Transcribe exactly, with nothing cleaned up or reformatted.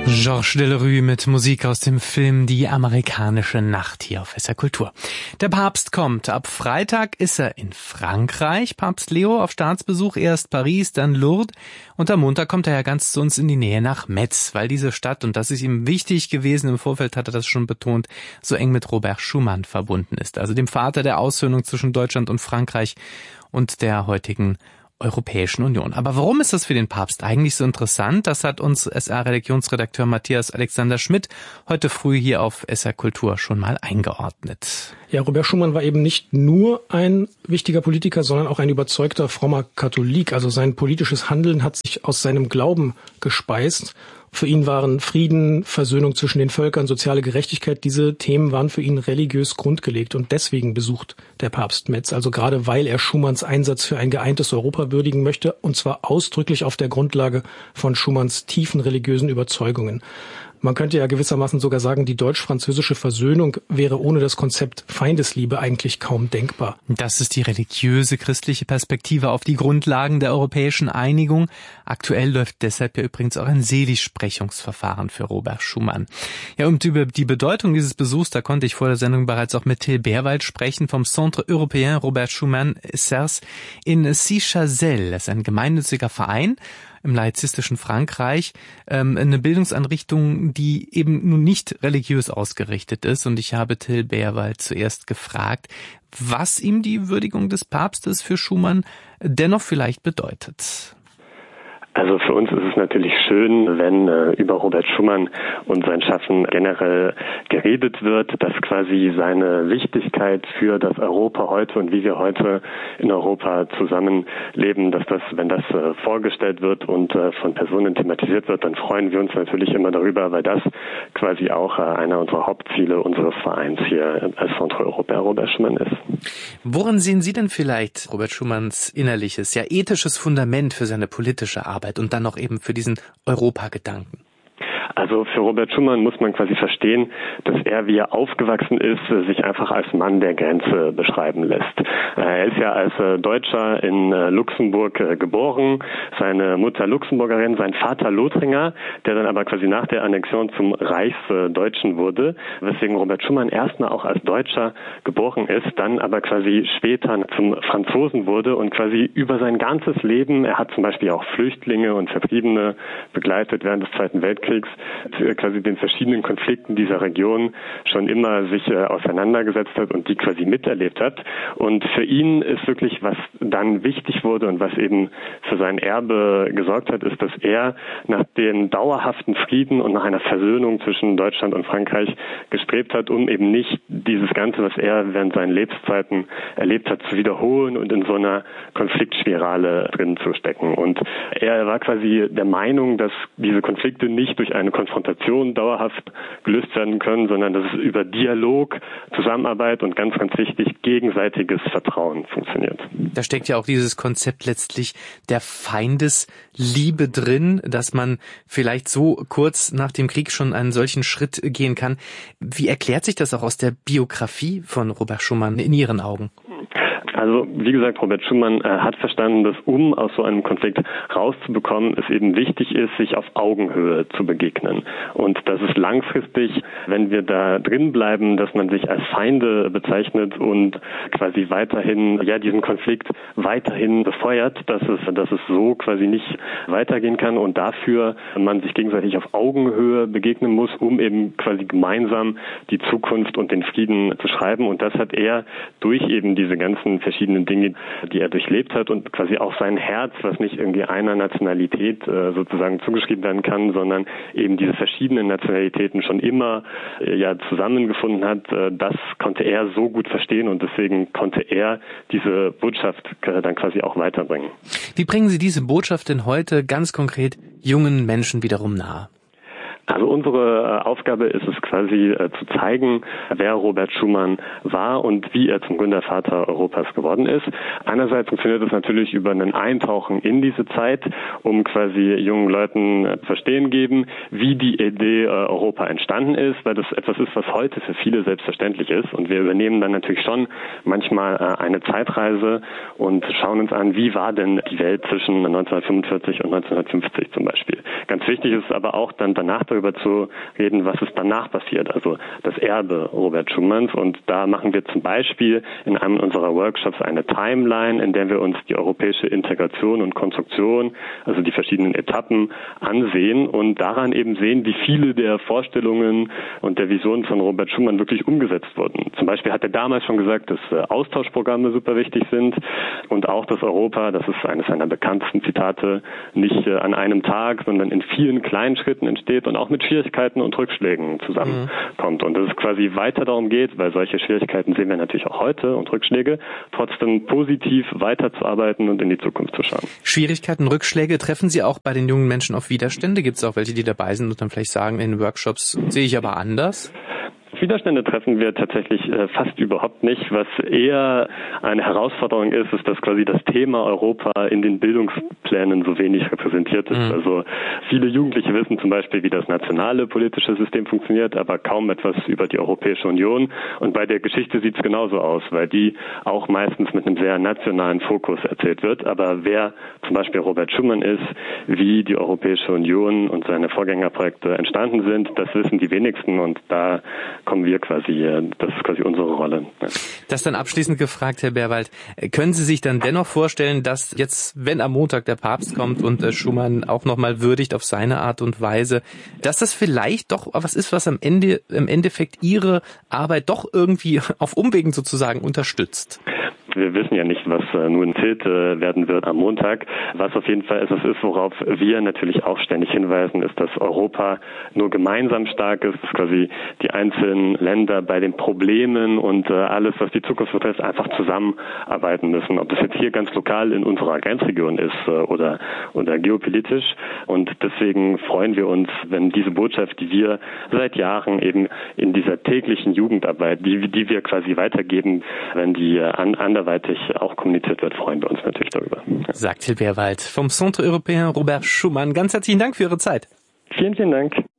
Georges Delerue mit Musik aus dem Film Die amerikanische Nacht hier auf S R Kultur. Der Papst kommt. Ab Freitag ist er in Frankreich. Papst Leo auf Staatsbesuch, erst Paris, dann Lourdes. Und am Montag kommt er ja ganz zu uns in die Nähe nach Metz, weil diese Stadt, und das ist ihm wichtig gewesen, im Vorfeld hat er das schon betont, so eng mit Robert Schuman verbunden ist. Also dem Vater der Aussöhnung zwischen Deutschland und Frankreich und der heutigen Europäischen Union. Aber warum ist das für den Papst eigentlich so interessant? Das hat uns S R-Religionsredakteur Matthias Alexander Schmidt heute früh hier auf S R Kultur schon mal eingeordnet. Ja, Robert Schuman war eben nicht nur ein wichtiger Politiker, sondern auch ein überzeugter frommer Katholik. Also sein politisches Handeln hat sich aus seinem Glauben gespeist. Für ihn waren Frieden, Versöhnung zwischen den Völkern, soziale Gerechtigkeit, diese Themen waren für ihn religiös grundgelegt. Und deswegen besucht der Papst Metz, also gerade weil er Schumanns Einsatz für ein geeintes Europa würdigen möchte, und zwar ausdrücklich auf der Grundlage von Schumanns tiefen religiösen Überzeugungen. Man könnte ja gewissermaßen sogar sagen, die deutsch-französische Versöhnung wäre ohne das Konzept Feindesliebe eigentlich kaum denkbar. Das ist die religiöse christliche Perspektive auf die Grundlagen der europäischen Einigung. Aktuell läuft deshalb ja übrigens auch ein Seligsprechungsverfahren für Robert Schuman. Ja, und über die Bedeutung dieses Besuchs, da konnte ich vor der Sendung bereits auch mit Till Berwald sprechen vom Centre Européen Robert Schuman Cers in Cichazel. Das ist ein gemeinnütziger Verein im laizistischen Frankreich, ähm, eine Bildungseinrichtung, die eben nun nicht religiös ausgerichtet ist. Und ich habe Till Berwald zuerst gefragt, was ihm die Würdigung des Papstes für Schuman dennoch vielleicht bedeutet. Also für uns ist es natürlich schön, wenn äh, über Robert Schuman und sein Schaffen generell geredet wird, dass quasi seine Wichtigkeit für das Europa heute und wie wir heute in Europa zusammenleben, dass das, wenn das äh, vorgestellt wird und äh, von Personen thematisiert wird, dann freuen wir uns natürlich immer darüber, weil das quasi auch äh, einer unserer Hauptziele unseres Vereins hier als Centre Européen Robert Schuman ist. Worin sehen Sie denn vielleicht Robert Schumans innerliches, ja ethisches Fundament für seine politische Arbeit und dann noch eben für diesen Europagedanken? Also für Robert Schuman muss man quasi verstehen, dass er, wie er aufgewachsen ist, sich einfach als Mann der Grenze beschreiben lässt. Er ist ja als Deutscher in Luxemburg geboren, seine Mutter Luxemburgerin, sein Vater Lothringer, der dann aber quasi nach der Annexion zum Reichsdeutschen wurde, weswegen Robert Schuman erstmal auch als Deutscher geboren ist, dann aber quasi später zum Franzosen wurde und quasi über sein ganzes Leben, er hat zum Beispiel auch Flüchtlinge und Vertriebene begleitet während des Zweiten Weltkriegs, quasi den verschiedenen Konflikten dieser Region schon immer sich äh, auseinandergesetzt hat und die quasi miterlebt hat. Und für ihn ist wirklich, was dann wichtig wurde und was eben für sein Erbe gesorgt hat, ist, dass er nach dem dauerhaften Frieden und nach einer Versöhnung zwischen Deutschland und Frankreich gestrebt hat, um eben nicht dieses Ganze, was er während seinen Lebenszeiten erlebt hat, zu wiederholen und in so einer Konfliktspirale drin zu stecken. Und er war quasi der Meinung, dass diese Konflikte nicht durch eine Konfrontation dauerhaft gelöst werden können, sondern dass es über Dialog, Zusammenarbeit und ganz, ganz wichtig, gegenseitiges Vertrauen funktioniert. Da steckt ja auch dieses Konzept letztlich der Feindesliebe drin, dass man vielleicht so kurz nach dem Krieg schon einen solchen Schritt gehen kann. Wie erklärt sich das auch aus der Biografie von Robert Schuman in Ihren Augen? Also wie gesagt, Robert Schuman äh, hat verstanden, dass um aus so einem Konflikt rauszubekommen, es eben wichtig ist, sich auf Augenhöhe zu begegnen. Und dass es langfristig, wenn wir da drin bleiben, dass man sich als Feinde bezeichnet und quasi weiterhin ja diesen Konflikt weiterhin befeuert, dass es, dass es so quasi nicht weitergehen kann und dafür man sich gegenseitig auf Augenhöhe begegnen muss, um eben quasi gemeinsam die Zukunft und den Frieden zu schreiben. Und das hat er durch eben diese ganzen verschiedenen Dinge, die er durchlebt hat und quasi auch sein Herz, was nicht irgendwie einer Nationalität äh, sozusagen zugeschrieben werden kann, sondern eben diese verschiedenen Nationalitäten schon immer äh, ja zusammengefunden hat, äh, das konnte er so gut verstehen und deswegen konnte er diese Botschaft äh, dann quasi auch weiterbringen. Wie bringen Sie diese Botschaft denn heute ganz konkret jungen Menschen wiederum nahe? Also unsere Aufgabe ist es quasi äh, zu zeigen, wer Robert Schuman war und wie er zum Gründervater Europas geworden ist. Einerseits funktioniert es natürlich über ein Eintauchen in diese Zeit, um quasi jungen Leuten äh, verstehen geben, wie die Idee äh, Europa entstanden ist, weil das etwas ist, was heute für viele selbstverständlich ist. Und wir übernehmen dann natürlich schon manchmal äh, eine Zeitreise und schauen uns an, wie war denn die Welt zwischen neunzehnhundertfünfundvierzig und neunzehnhundertfünfzig zum Beispiel. Ganz wichtig ist aber auch dann danach darüber darüber zu reden, was ist danach passiert, also das Erbe Robert Schumanns. Und da machen wir zum Beispiel in einem unserer Workshops eine Timeline, in der wir uns die europäische Integration und Konstruktion, also die verschiedenen Etappen ansehen und daran eben sehen, wie viele der Vorstellungen und der Visionen von Robert Schumann wirklich umgesetzt wurden. Zum Beispiel hat er damals schon gesagt, dass Austauschprogramme super wichtig sind und auch, dass Europa, das ist eines seiner bekanntesten Zitate, nicht an einem Tag, sondern in vielen kleinen Schritten entsteht und auch mit Schwierigkeiten und Rückschlägen zusammenkommt. Und dass es quasi weiter darum geht, weil solche Schwierigkeiten sehen wir natürlich auch heute und Rückschläge, trotzdem positiv weiterzuarbeiten und in die Zukunft zu schauen. Schwierigkeiten, Rückschläge, treffen Sie auch bei den jungen Menschen auf Widerstände? Gibt es auch welche, die dabei sind und dann vielleicht sagen, in Workshops sehe ich aber anders? Widerstände treffen wir tatsächlich äh, fast überhaupt nicht. Was eher eine Herausforderung ist, ist, dass quasi das Thema Europa in den Bildungsplänen so wenig repräsentiert ist. Mhm. Also viele Jugendliche wissen zum Beispiel, wie das nationale politische System funktioniert, aber kaum etwas über die Europäische Union. Und bei der Geschichte sieht es genauso aus, weil die auch meistens mit einem sehr nationalen Fokus erzählt wird. Aber wer zum Beispiel Robert Schumann ist, wie die Europäische Union und seine Vorgängerprojekte entstanden sind, das wissen die wenigsten und da kommen wir quasi, das ist quasi unsere Rolle. Ja. Das dann abschließend gefragt, Herr Bärwald, können Sie sich dann dennoch vorstellen, dass jetzt, wenn am Montag der Papst kommt und Schumann auch nochmal würdigt auf seine Art und Weise, dass das vielleicht doch was ist, was am Ende, im Endeffekt Ihre Arbeit doch irgendwie auf Umwegen sozusagen unterstützt? Wir wissen ja nicht, was äh, nun erzählt äh, werden wird am Montag. Was auf jeden Fall etwas ist, worauf wir natürlich auch ständig hinweisen, ist, dass Europa nur gemeinsam stark ist, dass quasi die einzelnen Länder bei den Problemen und äh, alles, was die Zukunft betrifft, einfach zusammenarbeiten müssen. Ob das jetzt hier ganz lokal in unserer Grenzregion ist äh, oder, oder geopolitisch. Und deswegen freuen wir uns, wenn diese Botschaft, die wir seit Jahren eben in dieser täglichen Jugendarbeit, die, die wir quasi weitergeben, wenn die äh, an, anderweitig auch kommuniziert wird, freuen wir uns natürlich darüber. Ja. Sagt Till Bärwald vom Centre Européen Robert Schumann. Ganz herzlichen Dank für Ihre Zeit. Vielen, vielen Dank.